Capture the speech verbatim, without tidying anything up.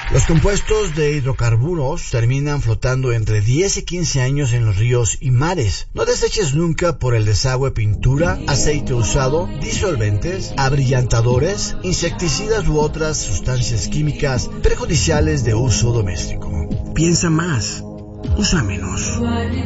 Los compuestos de hidrocarburos terminan flotando entre diez y quince años en los ríos y mares. No deseches nunca por el desagüe pintura, aceite usado, disolventes, abrillantadores, insecticidas u otras sustancias químicas perjudiciales de uso doméstico. Piensa más, usa menos.